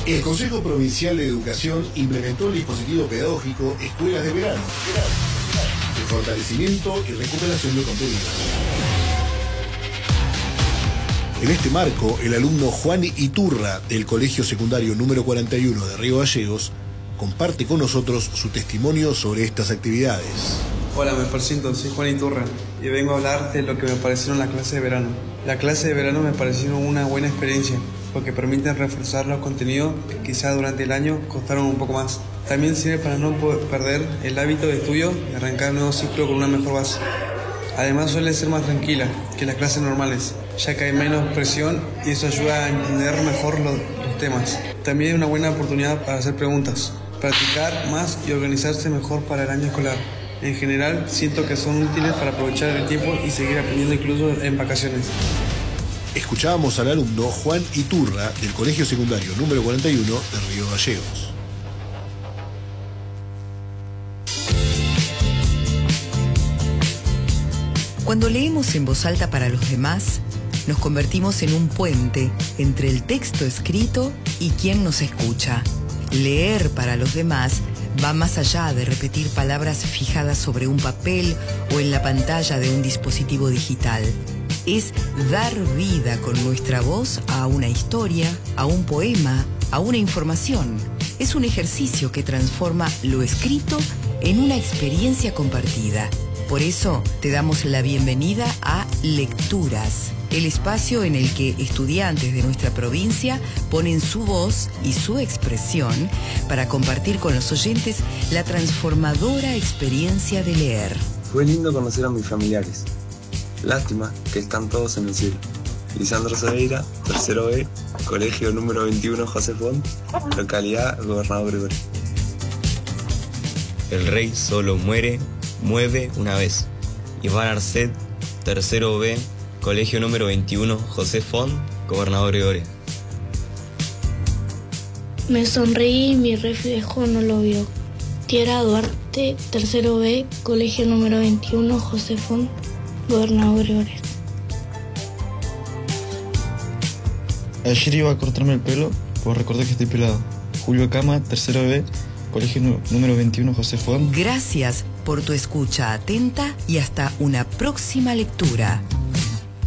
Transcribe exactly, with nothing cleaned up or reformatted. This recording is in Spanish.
El Consejo Provincial de Educación implementó el dispositivo pedagógico Escuelas de Verano, de fortalecimiento y recuperación de contenidos. En este marco, el alumno Juan Iturra del Colegio Secundario número cuarenta y uno de Río Gallegos comparte con nosotros su testimonio sobre estas actividades. Hola, me presento, soy Juan Iturra y vengo a hablar de lo que me parecieron las clases de verano. La clase de verano me parecieron una buena experiencia porque permiten reforzar los contenidos que quizá durante el año costaron un poco más. También sirve para no perder el hábito de estudio y arrancar un nuevo ciclo con una mejor base. Además suele ser más tranquila que las clases normales, ya que hay menos presión y eso ayuda a entender mejor los, los temas. También es una buena oportunidad para hacer preguntas, practicar más y organizarse mejor para el año escolar. En general, siento que son útiles para aprovechar el tiempo y seguir aprendiendo incluso en vacaciones. Escuchábamos al alumno Juan Iturra del Colegio Secundario número cuarenta y uno de Río Gallegos. Cuando leemos en voz alta para los demás, nos convertimos en un puente entre el texto escrito y quien nos escucha. Leer para los demás va más allá de repetir palabras fijadas sobre un papel o en la pantalla de un dispositivo digital. Es dar vida con nuestra voz a una historia, a un poema, a una información. Es un ejercicio que transforma lo escrito en una experiencia compartida. Por eso te damos la bienvenida a Lecturas, el espacio en el que estudiantes de nuestra provincia ponen su voz y su expresión para compartir con los oyentes la transformadora experiencia de leer. Fue lindo conocer a mis familiares. Lástima que están todos en el cielo. Lisandro Seveira, tercero B, Colegio número veintiuno José Font, localidad Gobernador Gregorio. El rey solo muere, mueve una vez. Iván Arcet, tercero B, Colegio número veintiuno José Font, Gobernador Gregorio. Me sonreí y mi reflejo no lo vio. Tiara Duarte, tercero B, Colegio número veintiuno José Font, Gobernador Gregorio. Ayer iba a cortarme el pelo, pues recordé que estoy pelado. Julio Cama, tercero B, Colegio número veintiuno José Font. Gracias por tu escucha atenta y hasta una próxima lectura.